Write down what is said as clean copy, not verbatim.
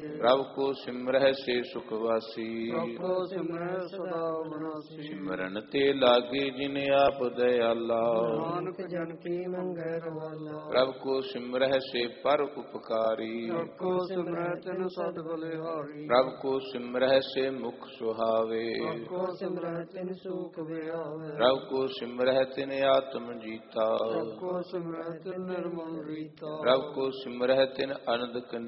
ਪ੍ਰਭ ਕੋ ਸਿਮਰਹਿ ਸੇ ਸੁਖ ਵਾਸੀ। ਪ੍ਰਭ ਕੋ ਸਿਮਰਹਿ ਸਦਾ ਵਿਨਾਸੀ। ਸਿਮਰਨ ਤੇ ਲਾਗੇ ਜਿਨ ਆਪ ਦਇਆਲਾ। ਨਾਨਕ ਜਨ ਕੀ ਮੰਗੈ ਰਵਾਲਾ। ਪ੍ਰਭ ਕੋ ਸਿਮਰਹਿ ਸੇ ਪਰ ਉਪਕਾਰੀ। ਪ੍ਰਭ ਕੋ ਸਿਮਰਹਿ ਤਿਨ ਸਦ ਬਲਿਹਾਰੀ। ਪ੍ਰਭ ਕੋ ਸਿਮਰਹਿ ਸੇ ਮੁਖ ਸੁਹਾਵੇ। ਪ੍ਰਭ ਕੋ ਸਿਮਰਹਿ ਤਿਨ ਸੂਖ ਵਿਹਾਵੇ। ਪ੍ਰਭ ਕੋ ਸਿਮਰਹਿ ਤਿਨ ਆਤਮ ਜੀਤਾ। ਪ੍ਰਭ ਕੋ ਸਿਮਰਹਿ ਤਿਨ ਨਿਰਮਲ ਰੀਤਾ। ਪ੍ਰਭ ਕੋ ਸਿਮਰਹਿ ਤਿਨ ਅਨੰਦ